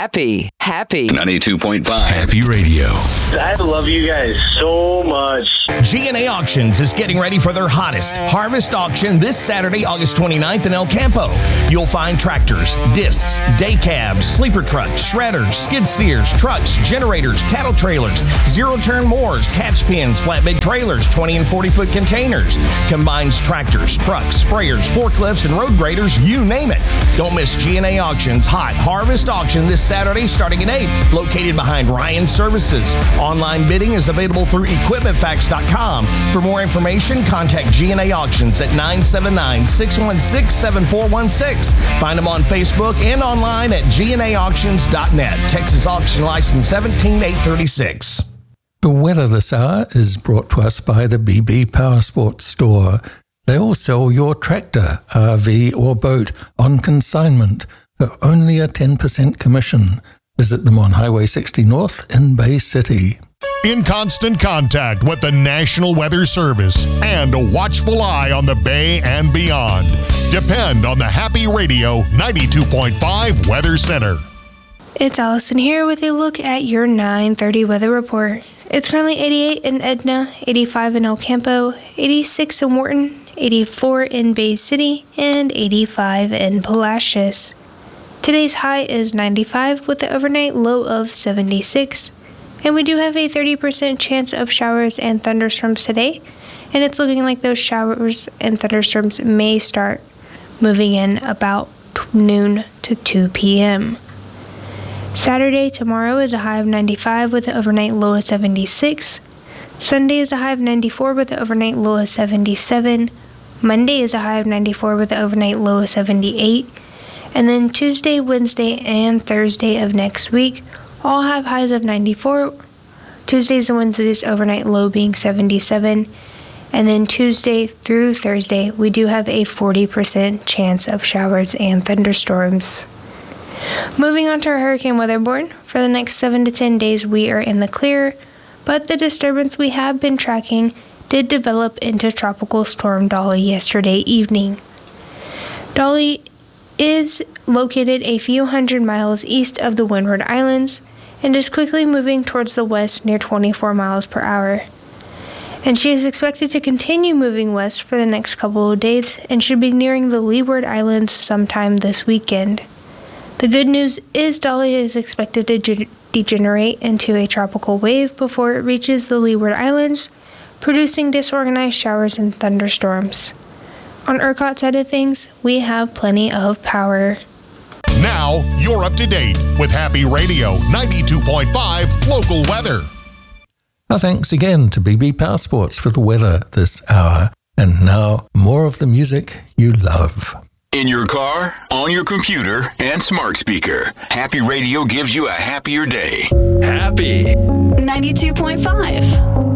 Happy 92.5 Happy Radio. I love you guys so much. G&A Auctions is getting ready for their hottest harvest auction this Saturday, August 29th in El Campo. You'll find tractors, discs, day cabs, sleeper trucks, shredders, skid steers, trucks, generators, cattle trailers, zero-turn mowers, catch pins, flatbed trailers, 20 and 40-foot containers, combines tractors, trucks, sprayers, forklifts, and road graders, you name it. Don't miss G&A Auctions hot harvest auction this Saturday starting at 8, located behind Ryan Services. Online bidding is available through equipmentfacts.com. For more information, contact G&A Auctions at 979-616-7416. Find them on Facebook and online at gnaauctions.net. Texas Auction License 17836. The weather this hour is brought to us by the BB Power Sports Store. They will sell your tractor, RV or boat on consignment for only a 10% commission. Visit them on Highway 60 North in Bay City. In constant contact with the National Weather Service and a watchful eye on the Bay and beyond. Depend on the Happy Radio 92.5 Weather Center. It's Allison here with a look at your 9:30 weather report. It's currently 88 in Edna, 85 in El Campo, 86 in Wharton, 84 in Bay City, and 85 in Palacios. Today's high is 95 with the overnight low of 76. And we do have a 30% chance of showers and thunderstorms today. And it's looking like those showers and thunderstorms may start moving in about noon to 2 p.m. Saturday, tomorrow, is a high of 95 with the overnight low of 76. Sunday is a high of 94 with the overnight low of 77. Monday is a high of 94 with the overnight low of 78. And then Tuesday, Wednesday, and Thursday of next week all have highs of 94. Tuesdays and Wednesdays overnight low being 77. And then Tuesday through Thursday, we do have a 40% chance of showers and thunderstorms. Moving on to our hurricane weather board. For the next 7 to 10 days, we are in the clear, but the disturbance we have been tracking did develop into Tropical Storm Dolly yesterday evening. Dolly is located a few hundred miles east of the Windward Islands and is quickly moving towards the west near 24 miles per hour. And she is expected to continue moving west for the next couple of days and should be nearing the Leeward Islands sometime this weekend. The good news is Dolly is expected to degenerate into a tropical wave before it reaches the Leeward Islands, producing disorganized showers and thunderstorms. On ERCOT side of things, we have plenty of power. Now, you're up to date with Happy Radio 92.5 local weather. Our thanks again to BB Power Sports for the weather this hour. And now, more of the music you love. In your car, on your computer, and smart speaker, Happy Radio gives you a happier day. Happy 92.5.